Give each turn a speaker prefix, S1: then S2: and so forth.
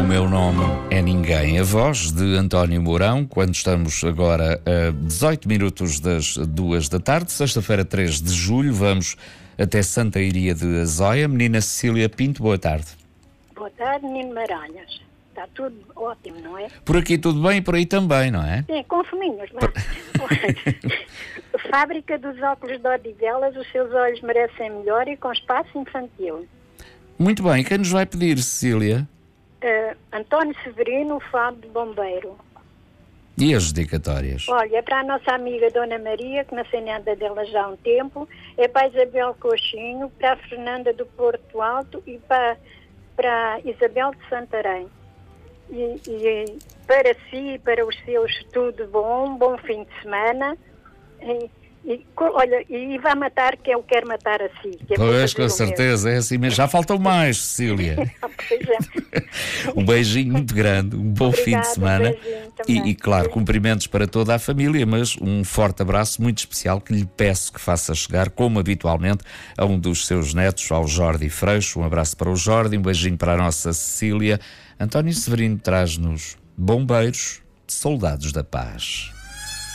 S1: meu nome é ninguém. A voz de António Mourão, quando estamos agora a 18 minutos das 2 da tarde, sexta-feira 3 de julho, vamos até Santa Iria de Azóia. Menina Cecília Pinto, boa tarde.
S2: Boa tarde, menino Maranhas. Está tudo ótimo, não é?
S1: Por aqui tudo bem e por aí também, não é?
S2: Sim, com fominhos lá. Fábrica dos óculos de Odivelas, os seus olhos merecem melhor e com espaço infantil.
S1: Muito bem, quem nos vai pedir, Cecília?
S2: António Severino, Fábio de Bombeiro.
S1: E as dedicatórias?
S2: Olha, é para a nossa amiga Dona Maria, que não sei nada dela já há um tempo, é para a Isabel Coxinho, para a Fernanda do Porto Alto e para a Isabel de Santarém. E para si e para os seus, tudo bom fim de semana. E vai matar quem eu quero matar a si. Que é
S1: pois, com certeza, é assim mesmo. Já faltam mais, Cecília.
S2: Pois é.
S1: Um beijinho muito grande, um bom fim de semana. E claro, cumprimentos para toda a família, mas um forte abraço muito especial que lhe peço que faça chegar, como habitualmente, a um dos seus netos, ao Jordi Freixo. Um abraço para o Jordi, um beijinho para a nossa Cecília. António Severino traz-nos bombeiros, soldados da paz.